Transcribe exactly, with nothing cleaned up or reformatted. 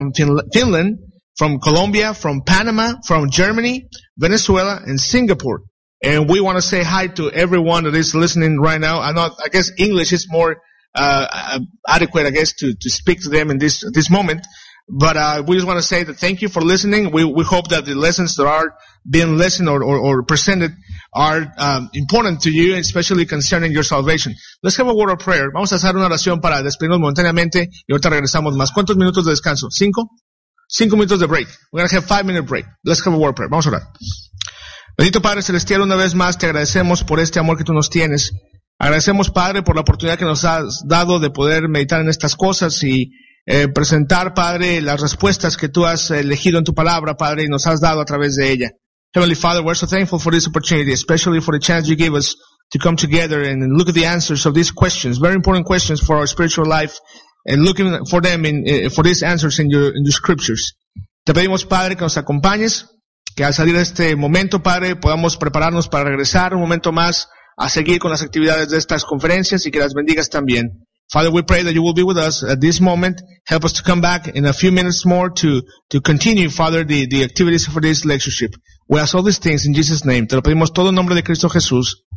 Fin- Finland, from Colombia, from Panama, from Germany, Venezuela, and Singapore. And we want to say hi to everyone that is listening right now. I know, I guess English is more uh, adequate, I guess, to, to speak to them in this this moment. But uh, we just want to say that thank you for listening. We we hope that the lessons that are being listened or, or, or presented are um, important to you, especially concerning your salvation. Let's have a word of prayer. Vamos a hacer una oración para despedirnos momentáneamente y ahorita regresamos más. ¿Cuántos minutos de descanso? ¿Cinco? Cinco minutos de break. We're going to have five minute break. Let's have a word of prayer. Vamos a orar. Bendito Padre Celestial, una vez más te agradecemos por este amor que tú nos tienes. Agradecemos, Padre, por la oportunidad que nos has dado de poder meditar en estas cosas y eh, presentar, Padre, las respuestas que tú has elegido en tu palabra, Padre, y nos has dado a través de ella. Heavenly Father, we're so thankful for this opportunity, especially for the chance you give us to come together and look at the answers of these questions, very important questions for our spiritual life, and looking for them in, uh, for these answers in your, in your scriptures. Te pedimos, Padre, que nos acompañes, que al salir de este momento, Padre, podamos prepararnos para regresar un momento más a seguir con las actividades de estas conferencias y que las bendigas también. Father, we pray that you will be with us at this moment. Help us to come back in a few minutes more to, to continue, Father, the, the activities for this lectureship. We ask all these things in Jesus' name. Te lo pedimos todo en nombre de Cristo Jesús.